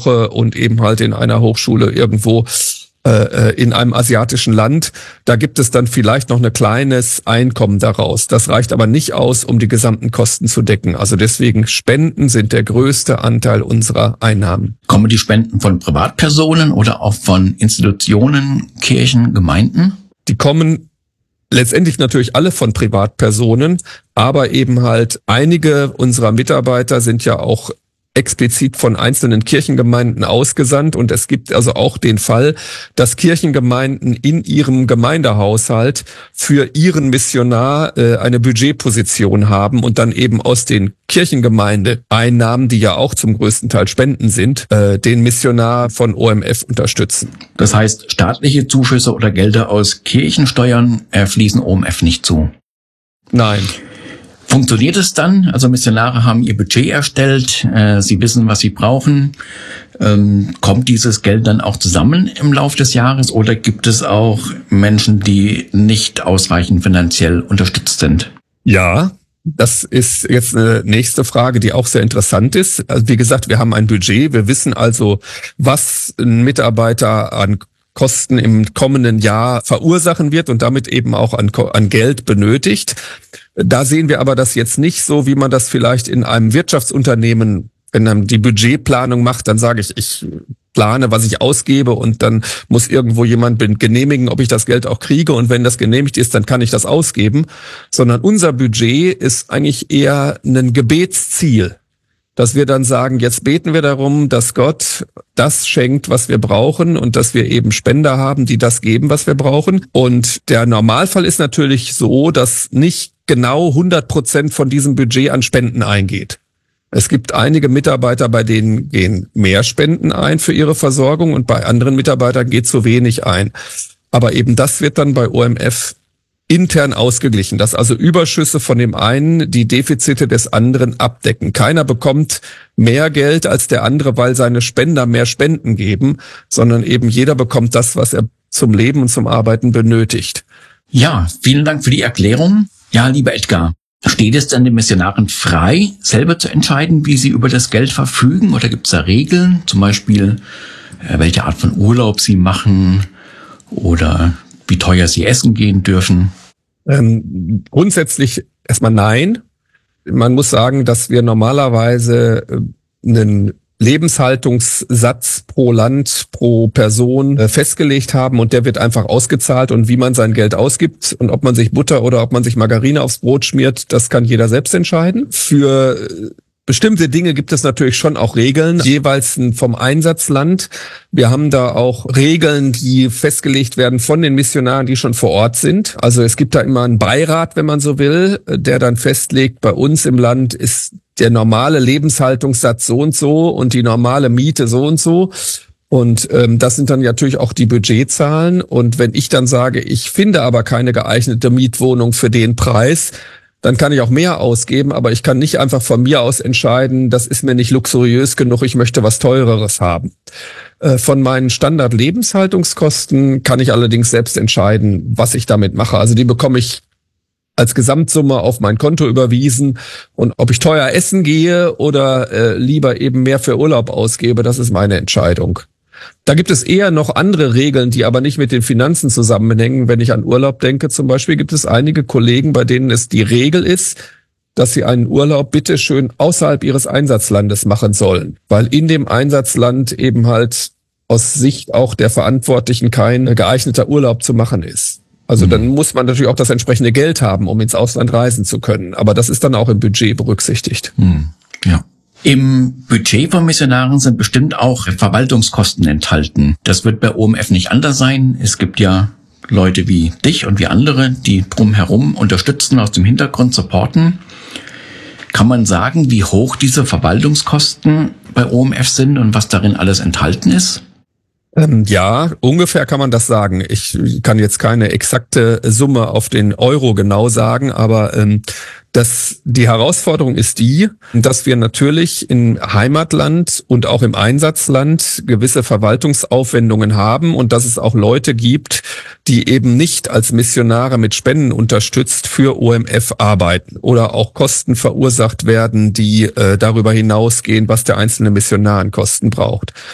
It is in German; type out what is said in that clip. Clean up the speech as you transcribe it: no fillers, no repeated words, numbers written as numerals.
Woche und eben halt in einer Hochschule irgendwo in einem asiatischen Land. Da gibt es dann vielleicht noch ein kleines Einkommen daraus. Das reicht aber nicht aus, um die gesamten Kosten zu decken. Also deswegen Spenden sind der größte Anteil unserer Einnahmen. Kommen die Spenden von Privatpersonen oder auch von Institutionen, Kirchen, Gemeinden? Die kommen letztendlich natürlich alle von Privatpersonen, aber eben halt einige unserer Mitarbeiter sind ja auch explizit von einzelnen Kirchengemeinden ausgesandt, und es gibt also auch den Fall, dass Kirchengemeinden in ihrem Gemeindehaushalt für ihren Missionar eine Budgetposition haben und dann eben aus den Kirchengemeindeeinnahmen, die ja auch zum größten Teil Spenden sind, den Missionar von OMF unterstützen. Das heißt, staatliche Zuschüsse oder Gelder aus Kirchensteuern fließen OMF nicht zu? Nein. Funktioniert es dann? Also Missionare haben ihr Budget erstellt, sie wissen, was sie brauchen. Kommt dieses Geld dann auch zusammen im Laufe des Jahres, oder gibt es auch Menschen, die nicht ausreichend finanziell unterstützt sind? Ja, das ist jetzt eine nächste Frage, die auch sehr interessant ist. Also wie gesagt, wir haben ein Budget. Wir wissen also, was ein Mitarbeiter an Kosten im kommenden Jahr verursachen wird und damit eben auch an Geld benötigt. Da sehen wir aber das jetzt nicht so, wie man das vielleicht in einem Wirtschaftsunternehmen, wenn man die Budgetplanung macht, dann sage ich plane, was ich ausgebe, und dann muss irgendwo jemand genehmigen, ob ich das Geld auch kriege, und wenn das genehmigt ist, dann kann ich das ausgeben. Sondern unser Budget ist eigentlich eher ein Gebetsziel, dass wir dann sagen, jetzt beten wir darum, dass Gott das schenkt, was wir brauchen, und dass wir eben Spender haben, die das geben, was wir brauchen. Und der Normalfall ist natürlich so, dass nicht genau 100% von diesem Budget an Spenden eingeht. Es gibt einige Mitarbeiter, bei denen gehen mehr Spenden ein für ihre Versorgung, und bei anderen Mitarbeitern geht zu wenig ein. Aber eben das wird dann bei OMF intern ausgeglichen, dass also Überschüsse von dem einen die Defizite des anderen abdecken. Keiner bekommt mehr Geld als der andere, weil seine Spender mehr Spenden geben, sondern eben jeder bekommt das, was er zum Leben und zum Arbeiten benötigt. Ja, vielen Dank für die Erklärung. Ja, lieber Edgar, steht es denn den Missionaren frei, selber zu entscheiden, wie sie über das Geld verfügen, oder gibt es da Regeln, zum Beispiel welche Art von Urlaub sie machen oder wie teuer sie essen gehen dürfen? Grundsätzlich erstmal nein. Man muss sagen, dass wir normalerweise einen Lebenshaltungssatz pro Land, pro Person festgelegt haben, und der wird einfach ausgezahlt, und wie man sein Geld ausgibt und ob man sich Butter oder ob man sich Margarine aufs Brot schmiert, das kann jeder selbst entscheiden. Für bestimmte Dinge gibt es natürlich schon auch Regeln, jeweils vom Einsatzland. Wir haben da auch Regeln, die festgelegt werden von den Missionaren, die schon vor Ort sind. Also es gibt da immer einen Beirat, wenn man so will, der dann festlegt, bei uns im Land ist der normale Lebenshaltungssatz so und die normale Miete so und so. Und das sind dann natürlich auch die Budgetzahlen. Und wenn ich dann sage, ich finde aber keine geeignete Mietwohnung für den Preis, dann kann ich auch mehr ausgeben, aber ich kann nicht einfach von mir aus entscheiden, das ist mir nicht luxuriös genug, ich möchte was Teureres haben. Von meinen Standard-Lebenshaltungskosten kann ich allerdings selbst entscheiden, was ich damit mache. Also die bekomme ich als Gesamtsumme auf mein Konto überwiesen, und ob ich teuer essen gehe oder lieber eben mehr für Urlaub ausgebe, das ist meine Entscheidung. Da gibt es eher noch andere Regeln, die aber nicht mit den Finanzen zusammenhängen. Wenn ich an Urlaub denke zum Beispiel, gibt es einige Kollegen, bei denen es die Regel ist, dass sie einen Urlaub bitte schön außerhalb ihres Einsatzlandes machen sollen, weil in dem Einsatzland eben halt aus Sicht auch der Verantwortlichen kein geeigneter Urlaub zu machen ist. Also dann muss man natürlich auch das entsprechende Geld haben, um ins Ausland reisen zu können. Aber das ist dann auch im Budget berücksichtigt. Ja. Im Budget von Missionaren sind bestimmt auch Verwaltungskosten enthalten. Das wird bei OMF nicht anders sein. Es gibt ja Leute wie dich und wie andere, die drumherum unterstützen, aus dem Hintergrund supporten. Kann man sagen, wie hoch diese Verwaltungskosten bei OMF sind und was darin alles enthalten ist? Ja, ungefähr kann man das sagen. Ich kann jetzt keine exakte Summe auf den Euro genau sagen, aber die Herausforderung ist die, dass wir natürlich im Heimatland und auch im Einsatzland gewisse Verwaltungsaufwendungen haben und dass es auch Leute gibt, die eben nicht als Missionare mit Spenden unterstützt für OMF arbeiten oder auch Kosten verursacht werden, die darüber hinausgehen, was der einzelne Missionar an Kosten braucht.